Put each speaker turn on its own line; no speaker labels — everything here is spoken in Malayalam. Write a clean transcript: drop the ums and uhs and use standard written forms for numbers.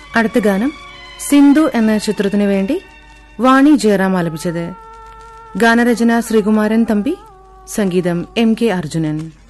അടുത്ത ഗാനം സിന്ധു എന്ന ചിത്രത്തിനു വേണ്ടി വാണി ജയറാം ആലപിച്ചത്. ഗാനരചന ശ്രീകുമാരൻ തമ്പി, സംഗീതം എം കെ അർജുനൻ.